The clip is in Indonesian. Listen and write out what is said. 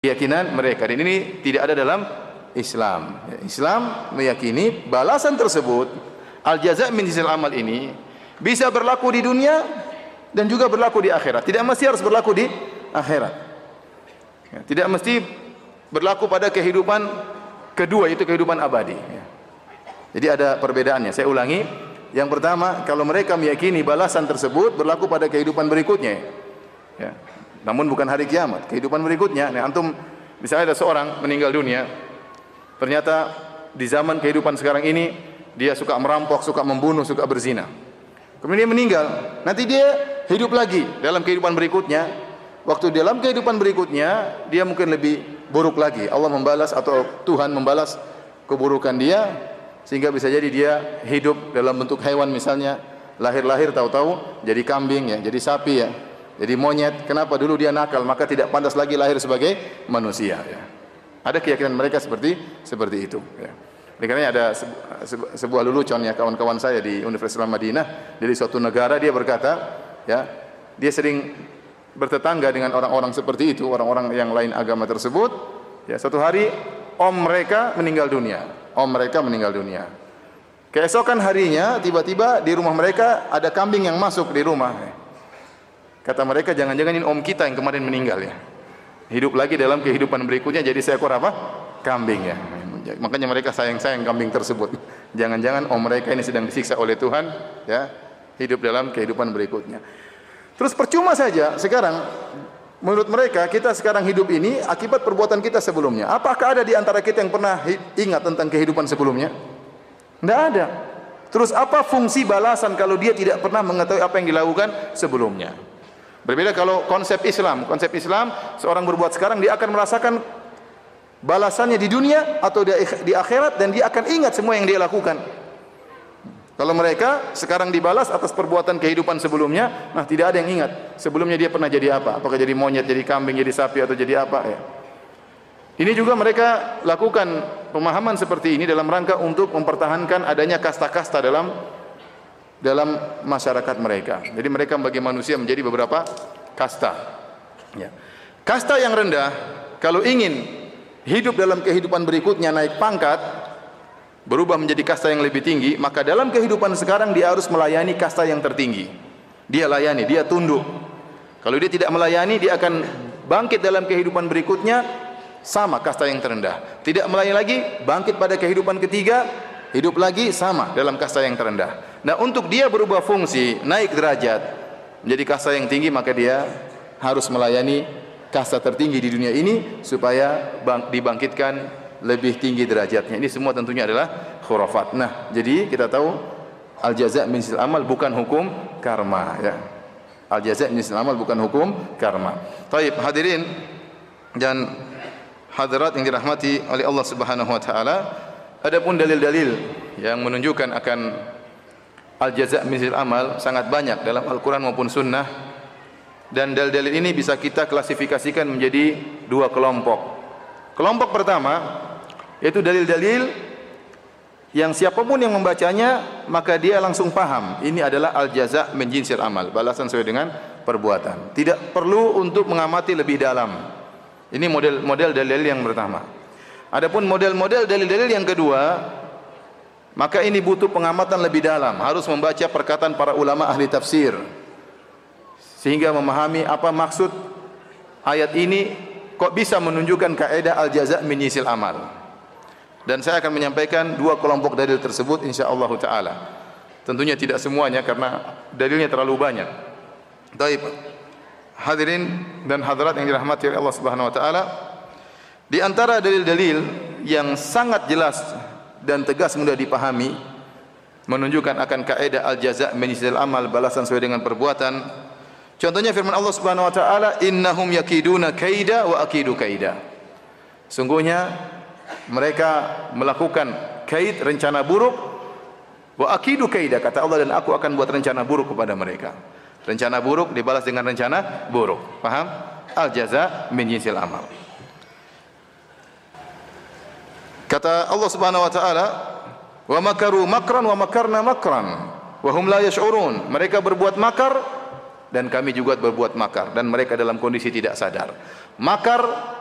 keyakinan mereka. Dan ini tidak ada dalam Islam. Islam meyakini balasan tersebut, al-jaza' min jinsil amal ini bisa berlaku di dunia dan juga berlaku di akhirat. Tidak mesti harus berlaku di akhirat. Tidak mesti berlaku pada kehidupan kedua, itu kehidupan abadi. Jadi ada perbedaannya. Saya ulangi. Yang pertama, kalau mereka meyakini balasan tersebut berlaku pada kehidupan berikutnya. Ya. Namun bukan hari kiamat, kehidupan berikutnya. Nah, antum misalnya ada seorang meninggal dunia, ternyata di zaman kehidupan sekarang ini dia suka merampok, suka membunuh, suka berzina. Kemudian dia meninggal, nanti dia hidup lagi dalam kehidupan berikutnya. Waktu dalam kehidupan berikutnya dia mungkin lebih buruk lagi. Allah membalas atau Tuhan membalas keburukan dia sehingga bisa jadi dia hidup dalam bentuk hewan misalnya, lahir-lahir tahu-tahu jadi kambing ya, jadi sapi ya. Jadi monyet, kenapa dulu dia nakal, maka tidak pantas lagi lahir sebagai manusia. Ya. Ada keyakinan mereka seperti itu. Ya. Oleh karenanya ada sebuah lelucon ya, kawan-kawan saya di Universitas Madinah dari suatu negara, dia berkata, ya, dia sering bertetangga dengan orang-orang seperti itu, orang-orang yang lain agama tersebut. Ya, suatu hari om mereka meninggal dunia. Keesokan harinya tiba-tiba di rumah mereka ada kambing yang masuk di rumah. Kata mereka, jangan-jangan ini om kita yang kemarin meninggal ya. Hidup lagi dalam kehidupan berikutnya jadi seekor apa? Kambing ya. Makanya mereka sayang-sayang kambing tersebut. Jangan-jangan om mereka ini sedang disiksa oleh Tuhan ya, hidup dalam kehidupan berikutnya. Terus percuma saja sekarang menurut mereka kita sekarang hidup ini akibat perbuatan kita sebelumnya. Apakah ada di antara kita yang pernah ingat tentang kehidupan sebelumnya? Tidak ada. Terus apa fungsi balasan kalau dia tidak pernah mengetahui apa yang dilakukan sebelumnya? Berbeda kalau konsep Islam, seorang berbuat sekarang dia akan merasakan balasannya di dunia atau di akhirat dan dia akan ingat semua yang dia lakukan. Kalau mereka sekarang dibalas atas perbuatan kehidupan sebelumnya, nah tidak ada yang ingat sebelumnya dia pernah jadi apa, apakah jadi monyet, jadi kambing, jadi sapi atau jadi apa ya. Ini juga mereka lakukan pemahaman seperti ini dalam rangka untuk mempertahankan adanya kasta-kasta dalam masyarakat mereka. Jadi mereka bagi manusia menjadi beberapa kasta. Ya. Kasta yang rendah kalau ingin hidup dalam kehidupan berikutnya naik pangkat, berubah menjadi kasta yang lebih tinggi, maka dalam kehidupan sekarang dia harus melayani kasta yang tertinggi. Dia layani, dia tunduk. Kalau dia tidak melayani, dia akan bangkit dalam kehidupan berikutnya sama kasta yang terendah. Tidak melayani lagi, bangkit pada kehidupan ketiga, hidup lagi sama dalam kasta yang terendah. Nah, untuk dia berubah fungsi, naik derajat menjadi kasta yang tinggi, maka dia harus melayani kasta tertinggi di dunia ini supaya dibangkitkan lebih tinggi derajatnya. Ini semua tentunya adalah khurafat. Nah, jadi kita tahu al-jaza' min jinsil amal bukan hukum karma ya. Al-jaza' min jinsil amal bukan hukum karma. Baik, hadirin dan hadirat yang dirahmati oleh Allah Subhanahu wa taala, adapun dalil-dalil yang menunjukkan akan al-jaza' min jinsil amal sangat banyak dalam Al-Qur'an maupun sunnah, dan dalil-dalil ini bisa kita klasifikasikan menjadi dua kelompok. Kelompok pertama yaitu dalil-dalil yang siapapun yang membacanya maka dia langsung paham ini adalah al-jaza' min jinsil amal, balasan sesuai dengan perbuatan. Tidak perlu untuk mengamati lebih dalam. Ini model dalil yang pertama. Adapun model dalil-dalil yang kedua, maka ini butuh pengamatan lebih dalam, harus membaca perkataan para ulama ahli tafsir sehingga memahami apa maksud ayat ini, kok bisa menunjukkan kaidah al-jaza' min jinsil amal. Dan saya akan menyampaikan dua kelompok dalil tersebut insyaallah taala. Tentunya tidak semuanya karena dalilnya terlalu banyak. Baik, hadirin dan hadirat yang dirahmati oleh Allah Subhanahu wa taala, di antara dalil-dalil yang sangat jelas dan tegas mudah dipahami menunjukkan akan kaidah al-jaza' min jinsil amal, balasan sesuai dengan perbuatan. Contohnya firman Allah Subhanahu wa taala, innahum yakiduna kaida wa akidu kaida. Sungguhnya mereka melakukan kaid, rencana buruk, wa akidu kaida, kata Allah, dan aku akan buat rencana buruk kepada mereka. Rencana buruk dibalas dengan rencana buruk. Paham? Al-jaza' min jinsil amal. Kata Allah Subhanahu wa taala, wa makaru makran wa makarna makran wa hum la yash'urun. Mereka berbuat makar dan kami juga berbuat makar dan mereka dalam kondisi tidak sadar. Makar